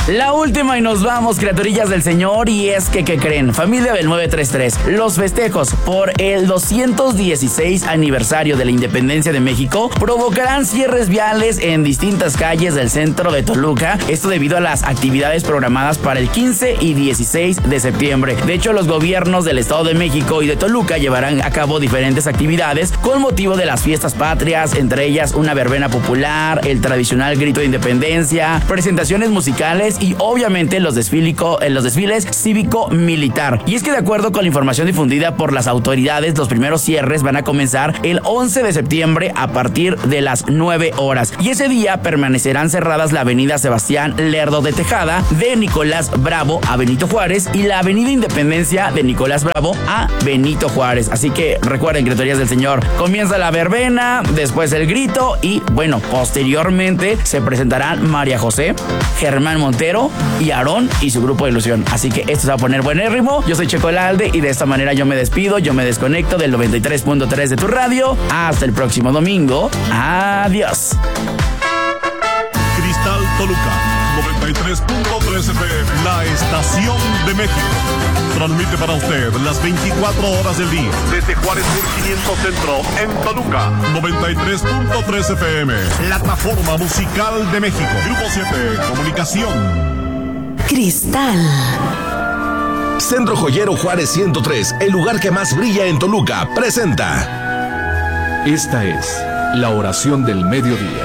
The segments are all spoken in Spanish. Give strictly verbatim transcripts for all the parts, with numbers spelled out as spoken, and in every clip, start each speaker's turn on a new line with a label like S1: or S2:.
S1: La última y nos vamos, criaturillas del Señor, y es que, ¿qué creen? Familia del nueve tres tres, los festejos por el doscientos dieciséis aniversario de la independencia de México provocarán cierres viales en distintas calles del centro de Toluca, esto debido a las actividades programadas para el quince y dieciséis de septiembre. De hecho, los gobiernos del Estado de México y de Toluca llevarán a cabo diferentes actividades con motivo de las fiestas patrias, entre ellas una verbena popular, el tradicional grito de independencia, presentaciones musicales y obviamente los, desfílico, los desfiles cívico-militar. Y es que de acuerdo con la información difundida por las autoridades, los primeros cierres van a comenzar el once de septiembre a partir de las nueve horas. Y ese día permanecerán cerradas la avenida Sebastián Lerdo de Tejada, de Nicolás Bravo a Benito Juárez, y la avenida Independencia de Nicolás Bravo a Benito Juárez. Así que recuerden, criaturías del Señor, comienza la verbena, después el grito y bueno, posteriormente se presentarán María José, Germán Montero y Aarón y su grupo de ilusión. Así que esto se va a poner buenérrimo. Yo soy Checo Lalde y de esta manera yo me despido, yo me desconecto del noventa y tres punto tres de tu radio. Hasta el próximo domingo. Adiós.
S2: Cristal Toluca, noventa y tres punto tres F M, la estación de México. Transmite para usted las veinticuatro horas del día. Desde Juárez Sur quinientos Centro, en Toluca, noventa y tres punto tres F M. Plataforma Musical de México. Grupo siete, Comunicación.
S3: Cristal.
S4: Centro Joyero Juárez ciento tres, el lugar que más brilla en Toluca, presenta.
S5: Esta es la oración del mediodía.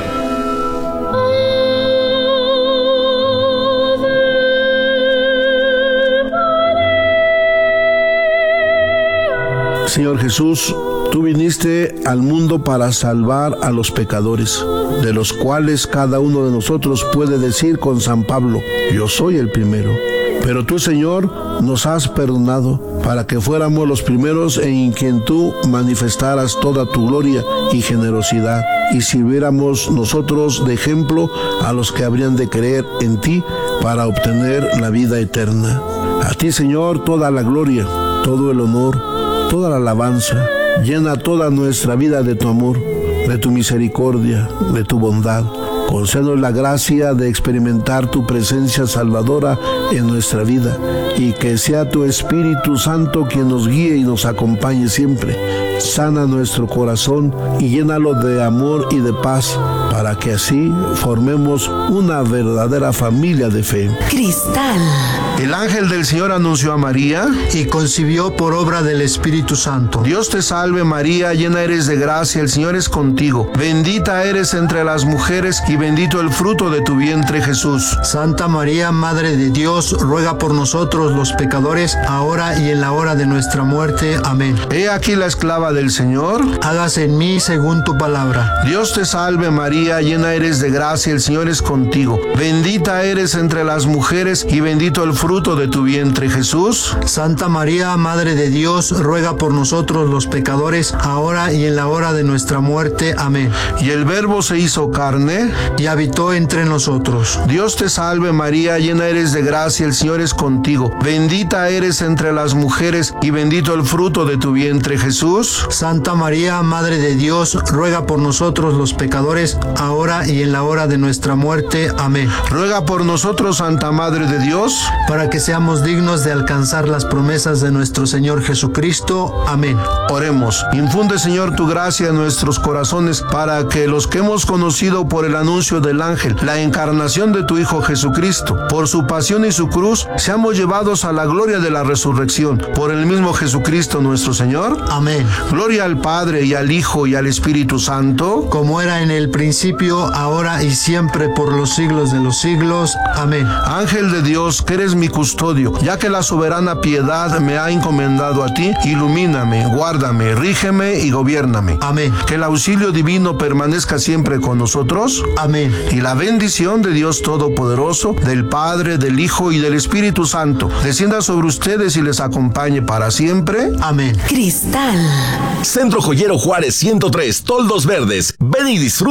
S6: Señor Jesús, tú viniste al mundo para salvar a los pecadores, de los cuales cada uno de nosotros puede decir con San Pablo, yo soy el primero. Pero tú, Señor, nos has perdonado para que fuéramos los primeros en quien tú manifestaras toda tu gloria y generosidad, y sirviéramos nosotros de ejemplo a los que habrían de creer en ti para obtener la vida eterna. A ti, Señor, toda la gloria, todo el honor, toda la alabanza. Llena toda nuestra vida de tu amor, de tu misericordia, de tu bondad. Concédenos la gracia de experimentar tu presencia salvadora en nuestra vida, y que sea tu Espíritu Santo quien nos guíe y nos acompañe siempre. Sana nuestro corazón y llénalo de amor y de paz, para que así formemos una verdadera familia de fe.
S3: Cristal.
S6: El ángel del Señor anunció a María
S7: y concibió por obra del Espíritu Santo.
S6: Dios te salve María, llena eres de gracia, el Señor es contigo. Bendita eres entre las mujeres y bendito el fruto de tu vientre Jesús.
S7: Santa María, Madre de Dios, ruega por nosotros los pecadores, ahora y en la hora de nuestra muerte. Amén.
S6: He aquí la esclava del Señor.
S7: Hágase en mí según tu palabra.
S6: Dios te salve María, llena eres de gracia, el Señor es contigo. Bendita eres entre las mujeres y bendito el fruto de tu vientre Jesús.
S7: Santa María, Madre de Dios, ruega por nosotros los pecadores, ahora y en la hora de nuestra muerte. Amén.
S6: Y el Verbo se hizo carne
S7: y habitó entre nosotros.
S6: Dios te salve María, llena eres de gracia, el Señor es contigo. Bendita eres entre las mujeres y bendito el fruto de tu vientre Jesús.
S7: Santa María, Madre de Dios, ruega por nosotros los pecadores, ahora y en la hora de nuestra muerte. Amén.
S6: Ruega por nosotros, Santa Madre de Dios,
S7: para que seamos dignos de alcanzar las promesas de nuestro Señor Jesucristo. Amén.
S6: Oremos. Infunde, Señor, tu gracia en nuestros corazones, para que los que hemos conocido por el anuncio del ángel la encarnación de tu Hijo Jesucristo, por su pasión y su cruz, seamos llevados a la gloria de la resurrección. Por el mismo Jesucristo nuestro Señor.
S7: Amén.
S6: Gloria al Padre, y al Hijo, y al Espíritu Santo,
S7: como era en el principio, ahora y siempre, por los siglos de los siglos. Amén.
S6: Ángel de Dios, que eres mi custodio, ya que la soberana piedad me ha encomendado a ti, ilumíname, guárdame, rígeme y gobiérname.
S7: Amén.
S6: Que el auxilio divino permanezca siempre con nosotros.
S7: Amén.
S6: Y la bendición de Dios Todopoderoso, del Padre, del Hijo y del Espíritu Santo, descienda sobre ustedes y les acompañe para siempre.
S7: Amén.
S3: Cristal.
S4: Centro Joyero Juárez ciento tres, Toldos Verdes. Ven y disfruta este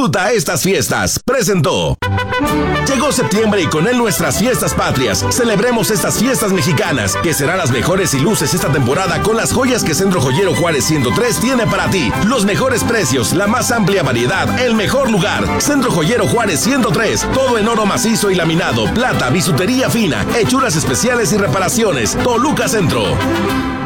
S4: estas fiestas presentó. Llegó septiembre y con él nuestras fiestas patrias. Celebremos estas fiestas mexicanas, que serán las mejores y luces esta temporada con las joyas que Centro Joyero Juárez ciento tres tiene para ti. Los mejores precios, la más amplia variedad, el mejor lugar. Centro Joyero Juárez ciento tres, todo en oro macizo y laminado, plata, bisutería fina, hechuras especiales y reparaciones. Toluca Centro.